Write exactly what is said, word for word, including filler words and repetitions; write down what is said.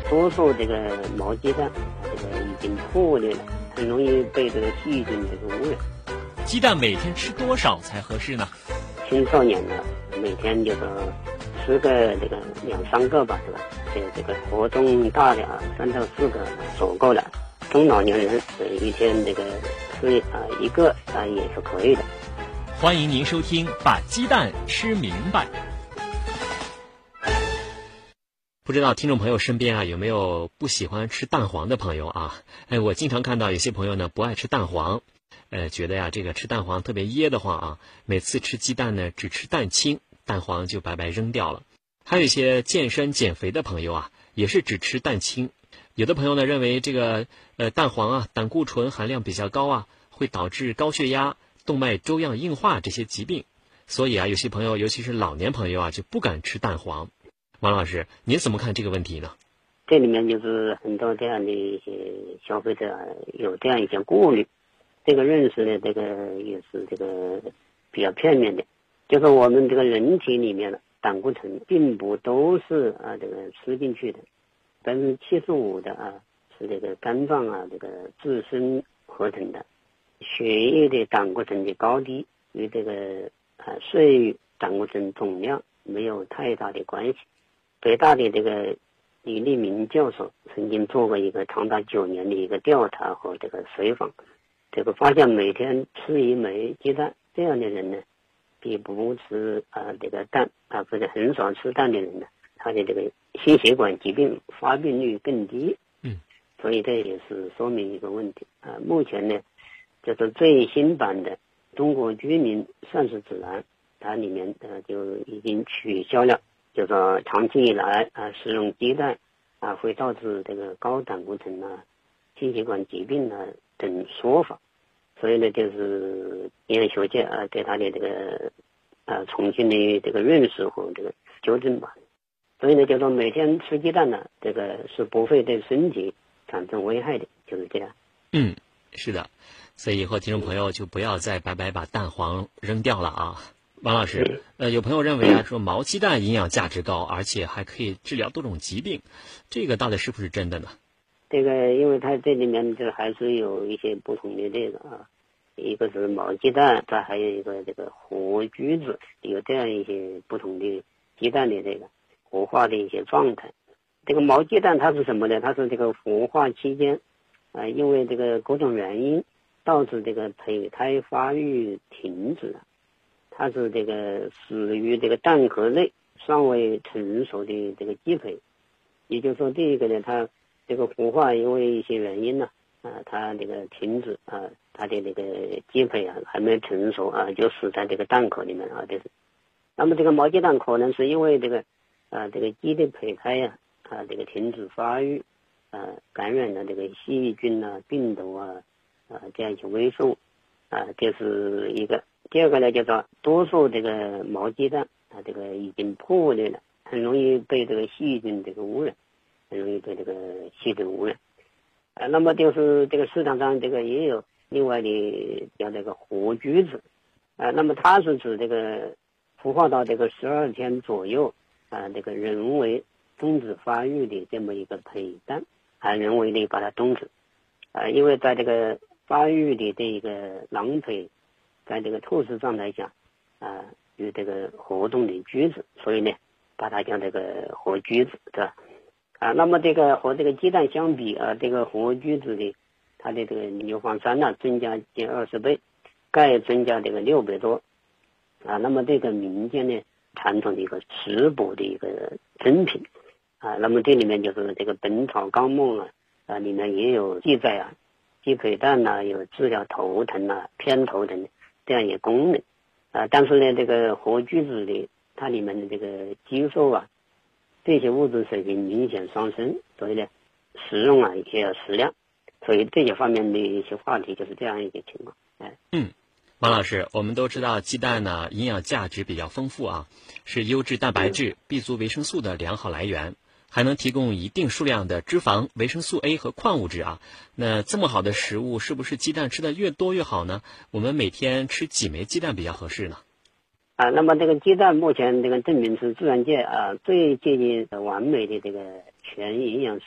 多数这个毛鸡蛋这个已经破裂了，很容易被这个细菌这个污染。 鸡蛋每天吃多少才合适呢？ 青少年呢，每天就是吃个这个两三个吧，对吧？这这个活动大的啊，三到四个足够了。中老年人呃一天这个吃啊一个啊也是可以的。 欢迎您收听《把鸡蛋吃明白》。不知道听众朋友身边啊有没有不喜欢吃蛋黄的朋友啊？哎，我经常看到有些朋友呢不爱吃蛋黄，呃，觉得呀这个吃蛋黄特别噎得慌啊。每次吃鸡蛋呢只吃蛋清，蛋黄就白白扔掉了。还有一些健身减肥的朋友啊，也是只吃蛋清。有的朋友呢认为这个呃蛋黄啊胆固醇含量比较高啊，会导致高血压、动脉粥样硬化这些疾病，所以啊有些朋友尤其是老年朋友啊就不敢吃蛋黄。王老师，您怎么看这个问题呢？ 这里面就是很多这样的一些消费者有这样一些顾虑，这个认识呢，这个也是这个比较片面的。就是我们这个人体里面的胆固醇并不都是啊这个吃进去的，百分之七十五的啊是这个肝脏啊这个自身合成的。血液的胆固醇的高低与这个啊摄胆固醇总量没有太大的关系。北大的这个李立明教授曾经做过一个长达九年的一个调查和这个随访，这个发现每天吃一枚鸡蛋这样的人呢，比不吃啊这个蛋啊或者很少吃蛋的人呢，他的这个心血管疾病发病率更低。 嗯， 所以这也是说明一个问题啊。目前呢，就是最新版的中国居民膳食指南，它里面呃就已经取消了，就说长期以来啊食用鸡蛋啊会导致这个高胆固醇啊、心血管疾病啊等说法。所以呢，就是营养学界啊对它的这个啊重新的这个认识和这个纠正吧。所以呢，就说每天吃鸡蛋呢，这个是不会对身体产生危害的，就是这样。 嗯，是的，所以以后听众朋友就不要再白白把蛋黄扔掉了啊。王老师，呃，有朋友认为啊，说毛鸡蛋营养价值高，而且还可以治疗多种疾病，这个到底是不是真的呢？ 这个，因为它这里面就还是有一些不同的这个啊，一个是毛鸡蛋，它还有一个这个活橘子，有这样一些不同的鸡蛋的这个活化的一些状态。这个毛鸡蛋它是什么呢？它是这个活化期间啊、呃，因为这个各种原因导致这个胚胎发育停止了。它是这个死于这个蛋壳内尚未成熟的这个鸡胚，也就是说，第一个呢，它这个孵化因为一些原因呢，啊，它这个停止啊，它的这个鸡胚啊还没成熟啊，就死在这个蛋壳里面啊，就是。那么这个毛鸡蛋可能是因为这个啊，这个鸡的胚胎呀啊，这个停止发育啊，感染了这个细菌啊、病毒啊啊这样一些微生物啊，这是一个。第二个呢，就是多数这个毛鸡蛋啊，这个已经破裂了，很容易被这个细菌这个污染，很容易被这个细菌污染。啊，那么就是这个市场上这个也有另外的叫这个活橘子，啊，那么它是指这个孵化到这个十二天左右啊，这个人为终止发育的这么一个胚蛋，啊，人为的把它终止，啊，因为在这个发育的这个囊胚。在这个透视状态下啊，有这个活动的橘子，所以呢，把它叫这个活橘子，对吧？啊，那么这个和这个鸡蛋相比啊，这个活橘子的它的这个硫磺酸钠增加近二十倍，钙增加这个六倍多，啊，那么这个民间呢传统的一个食补的一个珍品，啊，那么这里面就是这个《本草纲目》啊啊里面也有记载啊，鸡胚蛋呐、啊、有治疗头疼啊、偏头疼这样一个功能啊，但是呢，这个活橘子的它里面的这个激素啊，这些物质水平明显上升，所以呢，食用啊也要适量，所以这些方面的一些话题就是这样一个情况。哎， 嗯，王老师，我们都知道鸡蛋呢营养价值比较丰富啊，是优质蛋白质、B 族维生素的良好来源。还能提供一定数量的脂肪、维生素 A 和矿物质啊。那这么好的食物，是不是鸡蛋吃的越多越好呢？我们每天吃几枚鸡蛋比较合适呢？ 啊，那么这个鸡蛋目前这个证明是自然界啊最接近完美的这个全营养